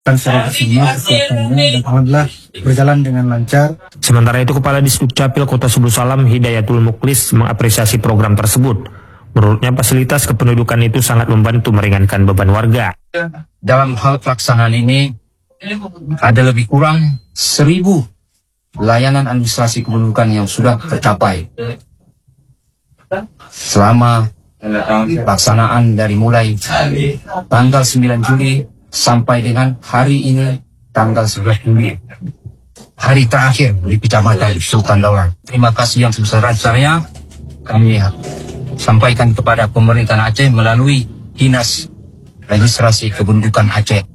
Dan secara semua persiapannya dan alhamdulillah berjalan dengan lancar. Sementara itu, Kepala Disdukcapil Kota Subul Salam Hidayatul Muklis mengapresiasi program tersebut. Menurutnya fasilitas kependudukan itu sangat membantu meringankan beban warga. Dalam hal pelaksanaan ini ada lebih kurang 1.000 layanan administrasi kependudukan yang sudah tercapai. Selama pelaksanaan dari mulai tanggal 9 Juli sampai dengan hari ini tanggal 11 Juli, hari terakhir di Kecamatan Sultan Daulah. Terima kasih yang sebesar-besarnya kami sampaikan kepada pemerintahan Aceh melalui Dinas Registrasi Kependudukan Aceh.